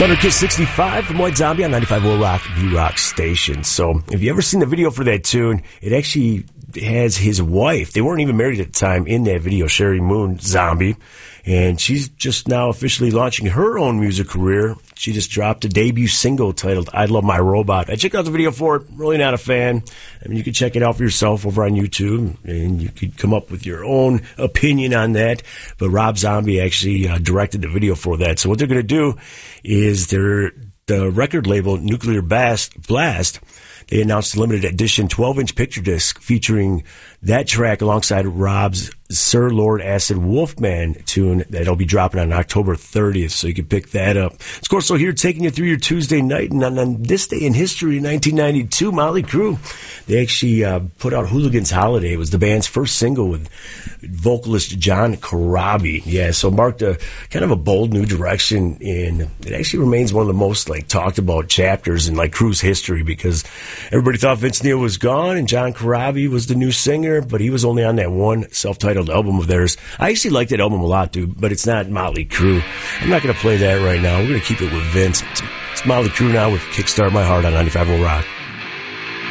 Thunderkiss 65 from White Zombie on 95.0 Rock, the Rock station. So, if you ever seen the video for that tune, it actually has his wife. They weren't even married at the time in that video, Sherry Moon Zombie. And she's just now officially launching her own music career. She just dropped a debut single titled I Love My Robot. I checked out the video for it. Really not a fan. I mean, you can check it out for yourself over on YouTube, and you could come up with your own opinion on that. But Rob Zombie actually directed the video for that. So what they're going to do is the record label Nuclear Blast, they announced a limited edition 12-inch picture disc featuring that track alongside Rob's Sir Lord Acid Wolfman tune that'll be dropping on October 30th, so you can pick that up. Of course, so here taking you through your Tuesday night, and on this day in history, 1992, Mötley Crüe, they actually put out Hooligan's Holiday. It was the band's first single with vocalist John Corabi. Yeah, so marked a kind of a bold new direction, and it actually remains one of the most talked about chapters in Crüe's history, because everybody thought Vince Neil was gone and John Corabi was the new singer, but he was only on that one self-titled album of theirs. I actually like that album a lot, dude, but it's not Mötley Crüe. I'm not going to play that right now. We're going to keep it with Vince. It's Mötley Crüe now with Kickstart My Heart on 95.0 Rock.